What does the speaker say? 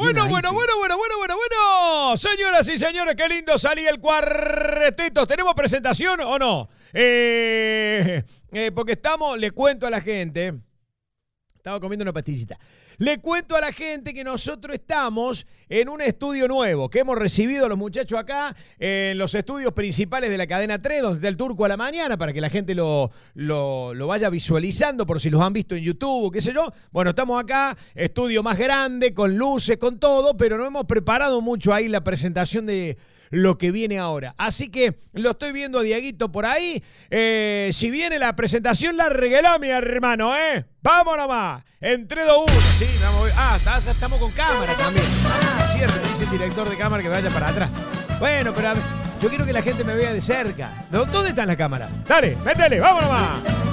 Bueno. Señoras y señores, qué lindo salía el cuarteto. ¿Tenemos presentación o no? Porque le cuento a la gente. Estaba comiendo una pastillita. Le cuento a la gente que nosotros estamos en un estudio nuevo, que hemos recibido a los muchachos acá en los estudios principales de la cadena 3, donde está el Turco a la mañana, para que la gente lo vaya visualizando por si los han visto en YouTube o qué sé yo. Bueno, estamos acá, estudio más grande, con luces, con todo, pero no hemos preparado mucho ahí la presentación de lo que viene ahora. Así que lo estoy viendo a Dieguito por ahí. Si viene la presentación, la regaló mi hermano, ¿eh? ¡Vamos nomás! En 3, 2, 1. Sí, vamos. Estamos con cámara también. Cierto, dice el director de cámara que vaya para atrás. Bueno, pero yo quiero que la gente me vea de cerca. ¿Dónde está la cámara? Dale, métele, vamos nomás.